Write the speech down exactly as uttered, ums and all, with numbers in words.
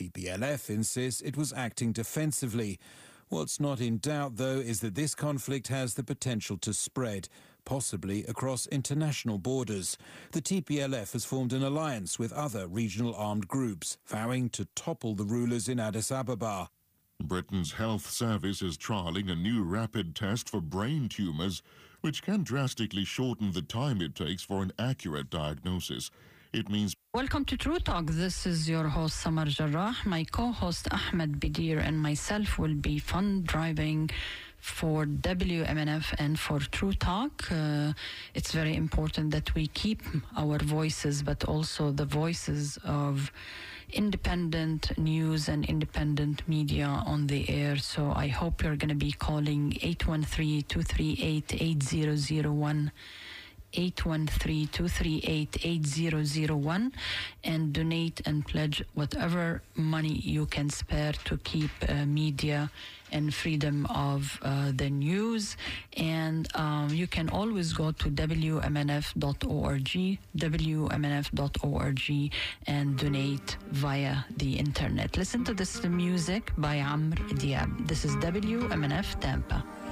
T P L F insists it was acting defensively. What's not in doubt, though, is that this conflict has the potential to spread, possibly across international borders. The T P L F has formed an alliance with other regional armed groups, vowing to topple the rulers in Addis Ababa. Britain's health service is trialling a new rapid test for brain tumours, which can drastically shorten the time it takes for an accurate diagnosis. It means... Welcome to True Talk. This is your host, Samar Jarrah. My co-host, Ahmed Bidir, and myself will be fun driving for W M N F and for True Talk. Uh, it's very important that we keep our voices, but also the voices of independent news and independent media on the air. So I hope you're going to be calling eight one three, two three eight, eight zero zero one. eight one three, two three eight, eight zero zero one and donate and pledge whatever money you can spare to keep uh, media and freedom of uh, the news. And um, you can always go to W M N F dot org, W M N F dot org, and donate via the internet. Listen to this music by Amr Diab. This is W M N F Tampa.